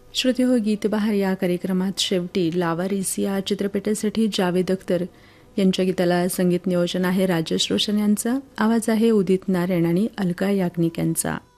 श्रोते हो, गीतबहार या कार्यक्रमात शेवटी लावारिस या चित्रपटासाठी जावेद अख्तर यांच्या गीताला संगीत नियोजन आहे राजेश रोशन यांचा, आवाज आहे उदित नारायण आणि अलका याग्निक यांचा.